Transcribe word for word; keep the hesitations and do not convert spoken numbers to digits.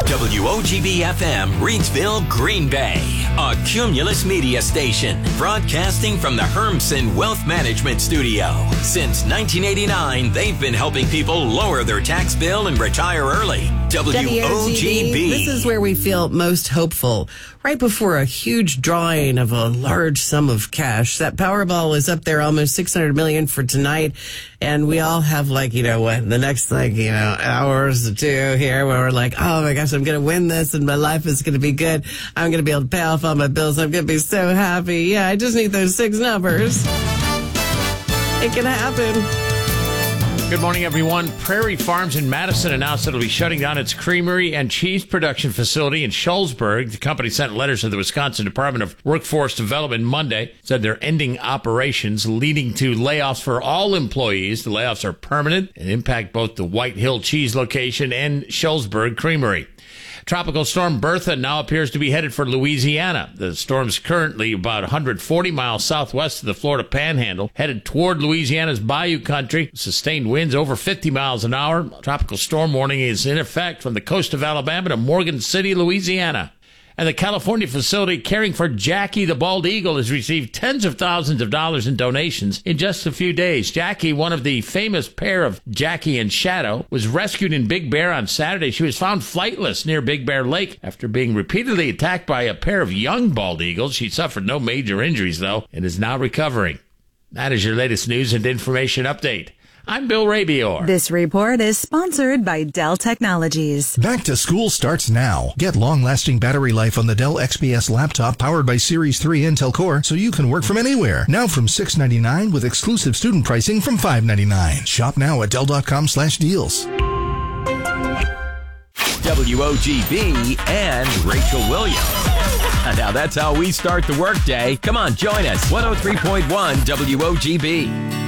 W O G B F M, Reidsville, Green Bay. A Cumulus Media station, broadcasting from the Hermson Wealth Management Studio. Since nineteen eighty-nine, they've been helping people lower their tax bill and retire early. W O G B. This is where we feel most hopeful. Right before a huge drawing of a large sum of cash. That Powerball is up there, almost six hundred million dollars for tonight. And we all have, like, you know, what, the next, like, you know, hours or two here where we're like, oh my gosh, I'm going to win this and my life is going to be good. I'm going to be able to pay off all my bills. I'm going to be so happy. Yeah, I just need those six numbers. It can happen. Good morning, everyone. Prairie Farms in Madison announced it'll be shutting down its creamery and cheese production facility in Shullsburg. The company sent letters to the Wisconsin Department of Workforce Development Monday, said they're ending operations, leading to layoffs for all employees. The layoffs are permanent and impact both the White Hill Cheese location and Shullsburg Creamery. Tropical storm Bertha now appears to be headed for Louisiana. The storm's currently about one hundred forty miles southwest of the Florida Panhandle, headed toward Louisiana's Bayou country. Sustained winds over fifty miles an hour. Tropical storm warning is in effect from the coast of Alabama to Morgan City, Louisiana. And the California facility caring for Jackie the bald eagle has received tens of thousands of dollars in donations in just a few days. Jackie, one of the famous pair of Jackie and Shadow, was rescued in Big Bear on Saturday. She was found flightless near Big Bear Lake after being repeatedly attacked by a pair of young bald eagles. She suffered no major injuries, though, and is now recovering. That is your latest news and information update. I'm Bill Rabior. This report is sponsored by Dell Technologies. Back to school starts now. Get long-lasting battery life on the Dell X P S laptop powered by Series three Intel Core so you can work from anywhere. Now from six ninety-nine with exclusive student pricing from five ninety-nine. Shop now at Dell.com slash deals. W O G B and Rachel Williams. Now that's how we start the workday. Come on, join us. one oh three point one W O G B.